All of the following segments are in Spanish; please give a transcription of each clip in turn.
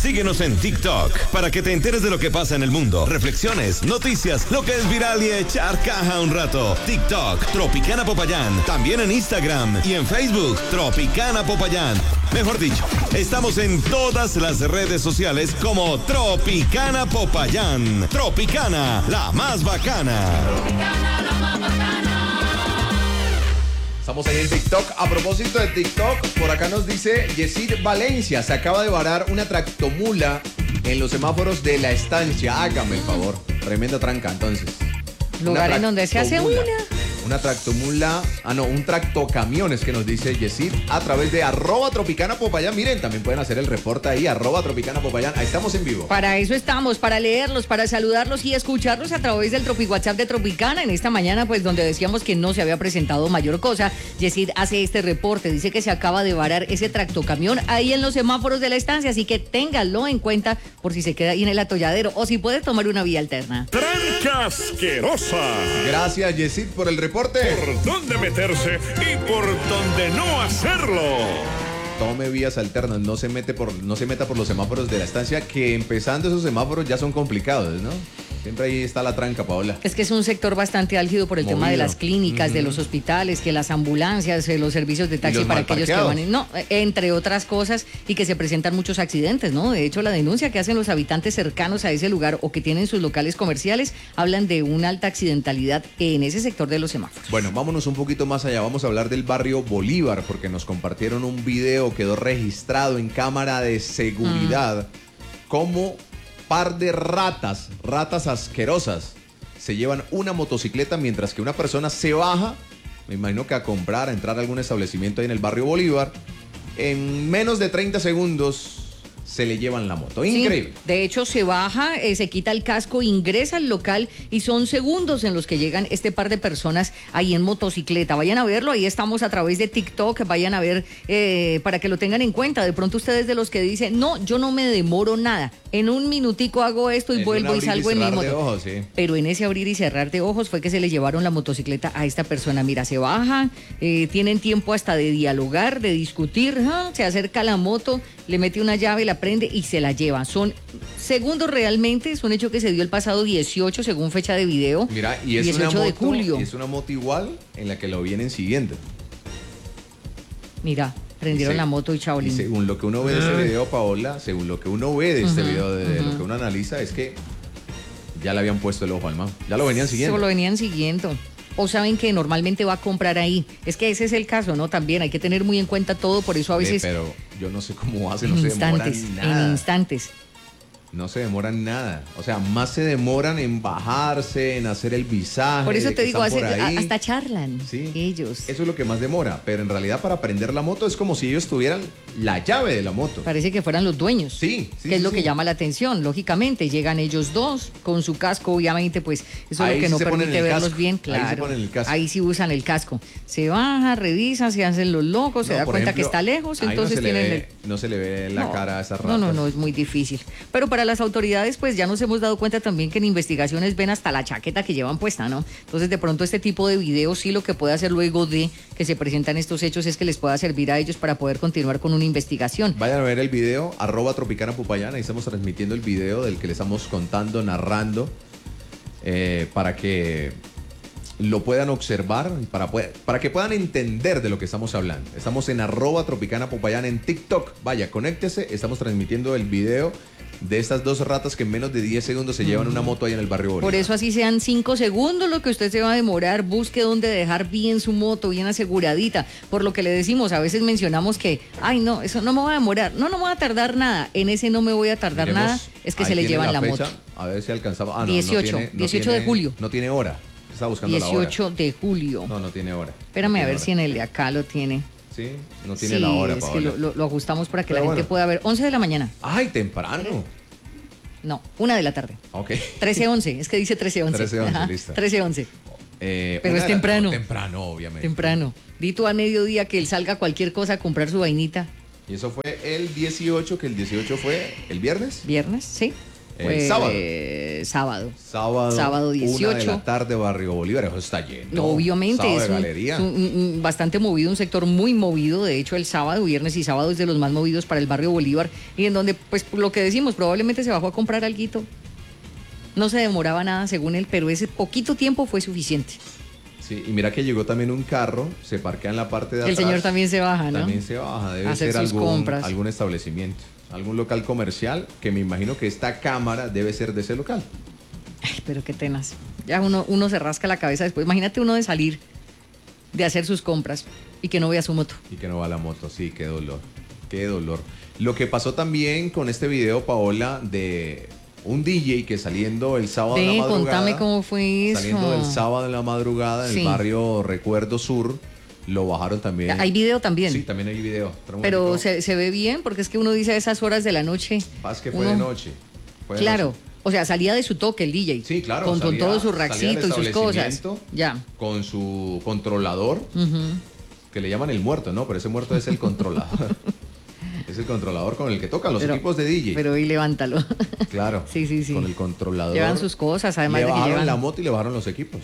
Síguenos en TikTok para que te enteres de lo que pasa en el mundo. Reflexiones, noticias, lo que es viral y echar caja un rato. TikTok, Tropicana Popayán. También en Instagram y en Facebook, Tropicana Popayán. Mejor dicho, estamos en todas las redes sociales como Tropicana Popayán. Tropicana, la más bacana. Tropicana, la más bacana. Estamos ahí en TikTok. A propósito de TikTok, por acá nos dice Yesid Valencia. Se acaba de varar una tractomula en los semáforos de la estancia. Hágame el favor. Tremenda tranca, entonces. Lugar en donde se hace una tractomula, un tractocamiones que nos dice Yesid a través de @Tropicana Popayán. Miren, también pueden hacer el reporte ahí, @Tropicana Popayán. Ahí estamos en vivo. Para eso estamos, para leerlos, para saludarlos y escucharlos a través del WhatsApp de Tropicana. En esta mañana, pues donde decíamos que no se había presentado mayor cosa, Yesid hace este reporte. Dice que se acaba de varar ese tractocamión ahí en los semáforos de la estancia, así que ténganlo en cuenta por si se queda ahí en el atolladero o si puede tomar una vía alterna. Tranca asquerosa. Gracias, Yesid, por el reporte. Por dónde meterse y por dónde no hacerlo. Tome vías alternas, no se meta por los semáforos de la estancia, que empezando esos semáforos ya son complicados, ¿no? Siempre ahí está la tranca, Paola. Es que es un sector bastante álgido por el tema de las clínicas, de los hospitales, que las ambulancias, los servicios de taxi para aquellos que van, entre otras cosas, y que se presentan muchos accidentes, ¿no? De hecho, la denuncia que hacen los habitantes cercanos a ese lugar o que tienen sus locales comerciales hablan de una alta accidentalidad en ese sector de los semáforos. Bueno, vámonos un poquito más allá. Vamos a hablar del barrio Bolívar, porque nos compartieron un video, quedó registrado en cámara de seguridad, como par de ratas asquerosas se llevan una motocicleta mientras que una persona se baja, me imagino que a comprar, a entrar a algún establecimiento ahí en el barrio Bolívar. En menos de 30 segundos se le llevan la moto. Increíble. Sí, de hecho, se baja, se quita el casco, ingresa al local y son segundos en los que llegan este par de personas ahí en motocicleta. Vayan a verlo, ahí estamos a través de TikTok, vayan a ver para que lo tengan en cuenta. De pronto ustedes de los que dicen, no, yo no me demoro nada. En un minutico hago esto y vuelvo y salgo en mi moto. Ojos, sí. Pero en ese abrir y cerrar de ojos fue que se le llevaron la motocicleta a esta persona. Mira, se baja, tienen tiempo hasta de dialogar, de discutir, se acerca a la moto, le mete una llave, la prende y se la lleva. Son segundos realmente, es un hecho que se dio el pasado 18 según fecha de video. Mira, y es 18 una moto, de julio. y es una moto igual en la que lo vienen siguiendo. Mira, prendieron la moto y chaolín. Y según lo que uno ve de este video, Paola, según lo que uno ve de este video, de lo que uno analiza, es que ya le habían puesto el ojo al man. Ya lo venían siguiendo. Lo venían siguiendo. O saben que normalmente va a comprar ahí. Es que ese es el caso, ¿no? También hay que tener muy en cuenta todo, por eso a veces... Pero yo no sé cómo hace, no se demoran nada. En instantes. No se demoran nada. O sea, más se demoran en bajarse, en hacer el visaje. Por eso te digo, ahí. hasta charlan ellos. Eso es lo que más demora. Pero en realidad para prender la moto es como si ellos tuvieran la llave de la moto. Parece que fueran los dueños. Sí. Que es lo que llama la atención. Lógicamente, llegan ellos dos con su casco, obviamente, pues eso es lo que no permite verlos bien. Claro. Ahí se ponen el casco. Ahí sí usan el casco. Se baja, revisa, se hacen los locos, se da cuenta que está lejos, entonces tienen no se le ve la cara a esas ratas. No, es muy difícil. Pero para las autoridades, pues ya nos hemos dado cuenta también que en investigaciones ven hasta la chaqueta que llevan puesta, ¿no? Entonces, de pronto este tipo de videos sí lo que puede hacer luego de que se presentan estos hechos es que les pueda servir a ellos para poder continuar con una investigación. Vayan a ver el video, @Tropicana Popayán, ahí estamos transmitiendo el video del que les estamos contando, narrando, para que lo puedan observar, para que puedan entender de lo que estamos hablando. Estamos en @Tropicana Popayán en TikTok. Vaya, conéctese, estamos transmitiendo el video de estas dos ratas que en menos de 10 segundos se llevan una moto ahí en el barrio Bolívar. Por eso así sean 5 segundos lo que usted se va a demorar, busque dónde dejar bien su moto, bien aseguradita. Por lo que le decimos, a veces mencionamos que, ay no, eso no me va a demorar, no me va a tardar nada. En ese no me voy a tardar nada, es que se le llevan la moto. A ver si alcanzaba. 18 de julio. No tiene hora. Está buscando 18 la hora. de julio. No tiene hora. Espérame a ver si en el de acá lo tiene. Sí, no tiene la hora, es Paola. que lo ajustamos para que la gente pueda ver. 11 de la mañana. Ay, temprano. No, 1 de la tarde. Ok. 13:11, es que dice 13:11. 13:11, listo. 13:11. Pero es temprano. Temprano, obviamente. Temprano. Dito a mediodía que él salga a cualquier cosa a comprar su vainita. Y eso fue el 18, que el 18 fue el viernes. ¿Viernes? Sí. El sábado. sábado. Sábado 18. 1 de la tarde, Barrio Bolívar, eso está lleno. Obviamente Sábado es de galería. bastante movido, un sector muy movido. De hecho, el sábado, viernes y sábado es de los más movidos para el barrio Bolívar, y en donde, pues, lo que decimos, probablemente se bajó a comprar alguito. No se demoraba nada, según él, pero ese poquito tiempo fue suficiente. Sí, y mira que llegó también un carro, se parquea en la parte de atrás. El señor también se baja, ¿no? También se baja, debe Hacer ser sus compras. algún establecimiento, algún local comercial, que me imagino que esta cámara debe ser de ese local. Ay, pero qué tenaz. Ya uno se rasca la cabeza después. Imagínate uno de salir, de hacer sus compras y que no vea su moto. Y que no va la moto, sí, qué dolor, qué dolor. Lo que pasó también con este video, Paola, de un DJ que saliendo el sábado en la madrugada. Contame cómo fue eso. Saliendo del sábado en la madrugada en Sí. el barrio Recuerdo Sur, lo bajaron también. Hay video también. Sí, también hay video. Trae un Pero momentico. se ve bien, porque es que uno dice a esas horas de la noche. Paz que fue uno- de noche. Fue de Claro. noche. O sea, salía de su toque el DJ. Sí, claro. Con salía- todo su salía del raxito y sus cosas. establecimiento Ya. Con su controlador, que le llaman el muerto, ¿no? Pero ese muerto es el controlador. Es el controlador con el que tocan los equipos de DJ. Pero hoy levántalo. Claro. Sí, sí, sí. Con el controlador. Llevan sus cosas, además le de que bajaron llevan. la moto y le bajaron los equipos.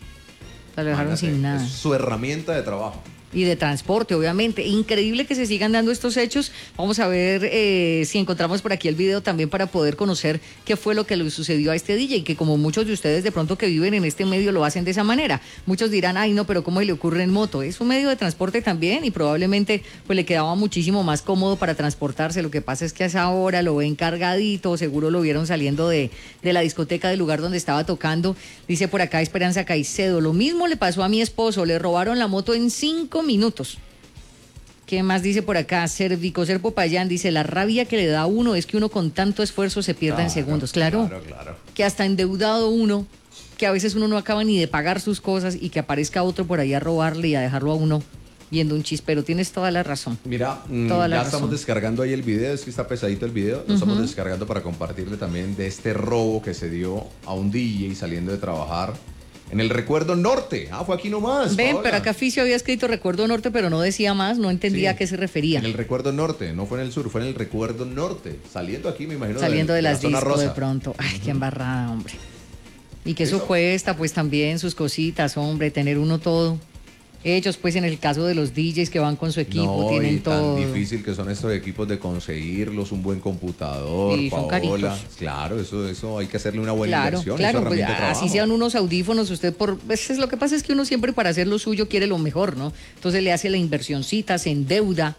O sea, lo dejaron Imagínate, sin nada. Es su herramienta de trabajo. Y de transporte, obviamente. Increíble que se sigan dando estos hechos. Vamos a ver si encontramos por aquí el video también para poder conocer qué fue lo que le sucedió a este DJ, que como muchos de ustedes de pronto que viven en este medio lo hacen de esa manera. Muchos dirán, ay no, pero ¿cómo le ocurre en moto? Es un medio de transporte también y probablemente pues le quedaba muchísimo más cómodo para transportarse. Lo que pasa es que a esa hora lo ven cargadito, seguro lo vieron saliendo de la discoteca del lugar donde estaba tocando. Dice por acá Esperanza Caicedo, lo mismo le pasó a mi esposo, le robaron la moto en 5 minutos. ¿Qué más dice por acá? Servicoser Popayán dice, la rabia que le da a uno es que uno con tanto esfuerzo se pierda en segundos. Claro, Claro. que hasta endeudado uno, que a veces uno no acaba ni de pagar sus cosas y que aparezca otro por ahí a robarle y a dejarlo a uno viendo un chispero. Tienes toda la razón. Mira, Toda la ya razón. estamos descargando ahí el video, es que está pesadito el video, lo estamos descargando para compartirle también de este robo que se dio a un DJ saliendo de trabajar en el Recuerdo Norte. Fue aquí nomás. Ven, Paola. pero acá Ficio había escrito Recuerdo Norte, pero no decía más, no entendía Sí. a qué se refería. En el Recuerdo Norte, no fue en el sur, fue en el Recuerdo Norte. Saliendo aquí, me imagino. Saliendo de la las zona discos de rosa. pronto. Ay, qué embarrada, hombre. Y que eso Eso. cuesta, pues también sus cositas, hombre, tener uno todo. Ellos, pues en el caso de los DJs que van con su equipo, No, tienen y todo. tan difícil que son estos equipos de conseguirlos, un buen computador, Sí, son Paola. caritos. Claro, eso hay que hacerle una buena Claro, inversión. claro, es pues, herramienta de así trabajo. sean unos audífonos, usted pues, lo que pasa es que uno siempre para hacer lo suyo quiere lo mejor, ¿no? Entonces le hace la inversioncita, se endeuda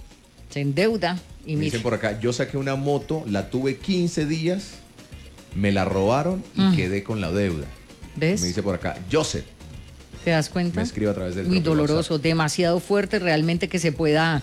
y Me mire, dicen por acá, yo saqué una moto, la tuve 15 días, me la robaron y quedé con la deuda. ¿ves? Me dice por acá, Joseph, ¿Te das cuenta? me escribe a través del Muy propio doloroso, WhatsApp. demasiado fuerte realmente que se pueda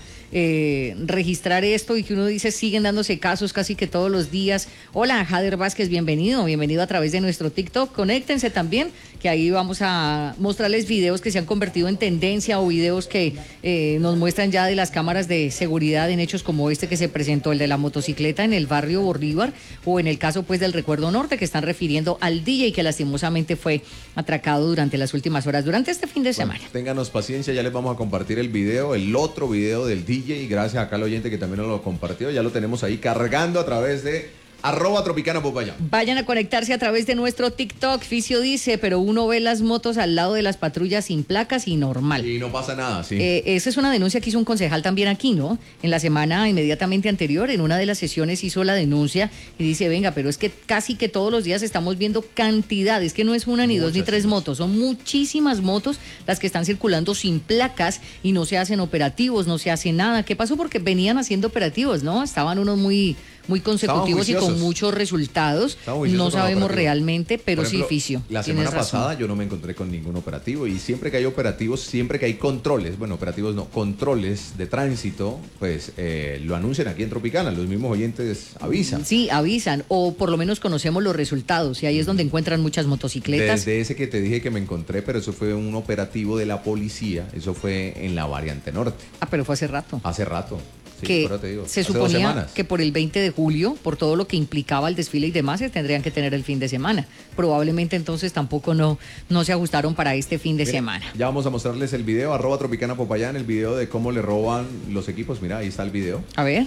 registrar esto y que uno dice siguen dándose casos casi que todos los días. Hola, Jader Vázquez, bienvenido a través de nuestro TikTok. Conéctense también, que ahí vamos a mostrarles videos que se han convertido en tendencia o videos que nos muestran ya de las cámaras de seguridad en hechos como este que se presentó, el de la motocicleta en el barrio Bolívar, o en el caso pues del Recuerdo Norte, que están refiriendo al DJ que lastimosamente fue atracado durante las últimas horas, durante este fin de semana. Bueno, ténganos paciencia, ya les vamos a compartir el video, el otro video del DJ, y gracias acá al oyente que también nos lo compartió, ya lo tenemos ahí cargando a través de @Tropicana Popayán. Vayan a conectarse a través de nuestro TikTok. Ficio dice, pero uno ve las motos al lado de las patrullas sin placas y normal. Y no pasa nada, sí. Esa es una denuncia que hizo un concejal también aquí, ¿no? En la semana inmediatamente anterior, en una de las sesiones hizo la denuncia y dice, venga, pero es que casi que todos los días estamos viendo cantidades, que no es una, ni dos, ni tres motos, son muchísimas motos las que están circulando sin placas y no se hacen operativos, no se hace nada. ¿Qué pasó? Porque venían haciendo operativos, ¿no? Estaban unos muy consecutivos y con juiciosos. muchos resultados. Estaban juiciosos No con los sabemos operativos. realmente, pero Por ejemplo, sí, Ficio. La tienes semana razón. pasada yo no me encontré con ningún operativo y siempre que hay operativos, siempre que hay controles, bueno, operativos no, controles de tránsito, pues lo anuncian aquí en Tropicana, los mismos oyentes avisan. Sí, avisan, o por lo menos conocemos los resultados, y ahí es donde encuentran muchas motocicletas. Desde ese que te dije que me encontré, pero eso fue un operativo de la policía, eso fue en la variante norte, Ah, pero fue hace rato. hace rato. Sí, Que ahora te digo, se hace 2 suponía semanas. que por el 20 de julio, por todo lo que implicaba el desfile y demás, se tendrían que tener el fin de semana. Probablemente entonces tampoco no se ajustaron para este fin de Mire, semana. Ya vamos a mostrarles el video, @Tropicana Popayán, el video de cómo le roban los equipos. Mira, ahí está el video. A ver.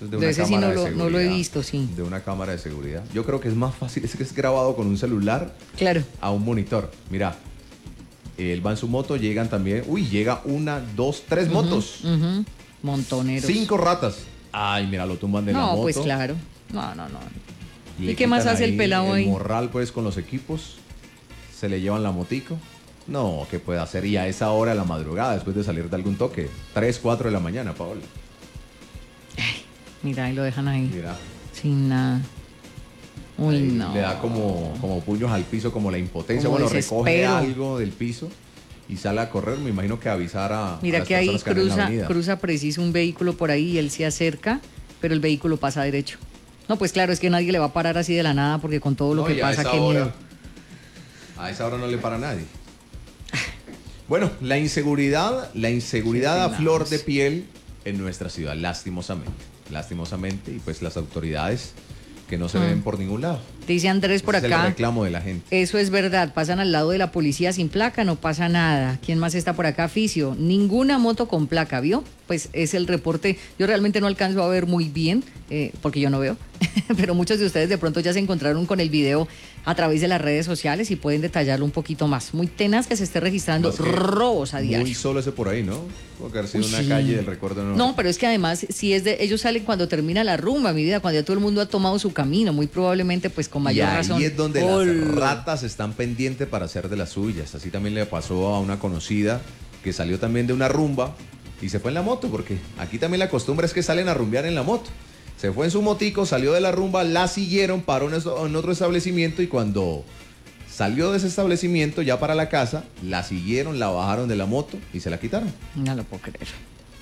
Esto es de De una ese sí cámara no de lo he seguridad, visto, sí. De una cámara de seguridad. Yo creo que es más fácil, es que es grabado con un celular Claro. a un monitor. Mira, él va en su moto, llegan también, llega 1, 2, 3 motos. Ujú. Montoneros. 5 ratas. Ay, mira, lo tumban de la moto. No, pues claro. No. Le ¿Y qué más quitan hace el ahí pelado ahí? El morral, pues, con los equipos. Se le llevan la motico. No, ¿qué puede hacer? Y a esa hora de la madrugada, después de salir de algún toque. 3, 4 de la mañana, Paola. Mira, ahí lo dejan ahí. Mira. Sin nada. Uy, Ahí no. le da como puños al piso, como la impotencia. Como Bueno, recoge desespero. algo del piso y sale a correr. Me imagino que avisar a Mira las que ahí personas que andan en la avenida. cruza preciso un vehículo por ahí y él se acerca, pero el vehículo pasa derecho. No, pues claro, es que nadie le va a parar así de la nada porque con todo lo No, que y a pasa, esa qué hora- miedo. A esa hora no le para nadie. Bueno, la inseguridad a Qué flor tenaz. de piel en nuestra ciudad, lastimosamente, y pues las autoridades que no se ven por ningún lado. Dice Andrés por Ese es el acá. reclamo de la gente. Eso es verdad, pasan al lado de la policía sin placa, no pasa nada. ¿Quién más está por acá? Ficio, ninguna moto con placa, ¿vio? Pues es el reporte. Yo realmente no alcanzo a ver muy bien, porque yo no veo, pero muchos de ustedes de pronto ya se encontraron con el video a través de las redes sociales y pueden detallarlo un poquito más. Muy tenaz que se esté registrando Más que robos a diario. Muy solo ese por ahí, ¿no? Porque haber sido Uy, una sí. calle del recuerdo. No, pero es que además, si es de, ellos salen cuando termina la rumba, mi vida, cuando ya todo el mundo ha tomado su camino, muy probablemente pues con Y mayor ahí razón. es donde Hola. las ratas están pendientes para hacer de las suyas. Así también le pasó a una conocida que salió también de una rumba y se fue en la moto, porque aquí también la costumbre es que salen a rumbear en la moto. Se fue en su motico, salió de la rumba, la siguieron, paró en otro establecimiento y cuando salió de ese establecimiento ya para la casa, la siguieron, la bajaron de la moto y se la quitaron. No lo puedo creer.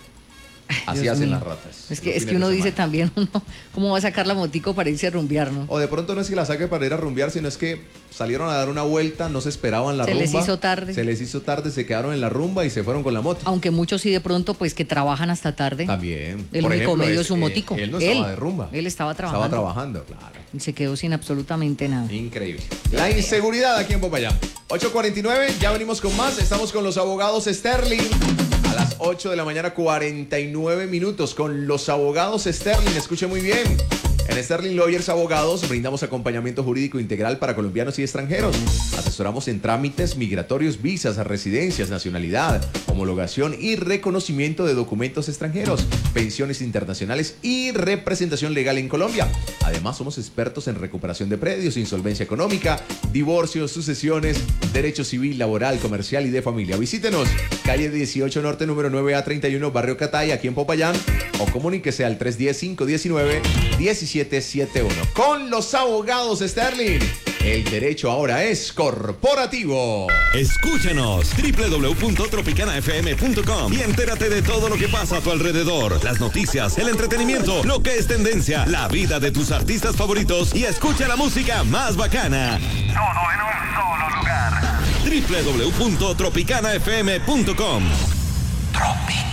Así Dios hacen mío. las ratas. Es que, los es que fines uno de dice semana. también, uno, ¿cómo va a sacar la motico para irse a rumbear, no? O de pronto no es que la saque para ir a rumbear, sino es que salieron a dar una vuelta, no se esperaban la Se rumba. les hizo tarde. Se les hizo tarde, se quedaron en la rumba y se fueron con la moto. Aunque muchos sí de pronto, pues que trabajan hasta tarde. También. El Por único ejemplo, medio es es su que motico. Él no estaba de rumba. Él estaba trabajando. Estaba trabajando, claro. Y se quedó sin absolutamente nada. Increíble. La inseguridad aquí en Popayán. 8:49, ya venimos con más. Estamos con los abogados Sterling. A las 8 de la mañana, 49 minutos. Con los abogados Sterling. Escuche muy bien. En Sterling Lawyers Abogados brindamos acompañamiento jurídico integral para colombianos y extranjeros. Asesoramos en trámites migratorios, visas, residencias, nacionalidad, homologación y reconocimiento de documentos extranjeros, pensiones internacionales y representación legal en Colombia. Además, somos expertos en recuperación de predios, insolvencia económica, divorcios, sucesiones, derecho civil, laboral, comercial y de familia. Visítenos, calle 18 Norte, número 9A31, Barrio Catay, aquí en Popayán, o comuníquese al 310-519-1771. Con los abogados Sterling, el derecho ahora es corporativo. Escúchanos www.tropicanafm.com y entérate de todo lo que pasa a tu alrededor, las noticias, el entretenimiento, lo que es tendencia, la vida de tus artistas favoritos y escucha la música más bacana. Todo en un solo lugar. www.tropicanafm.com. Tropical.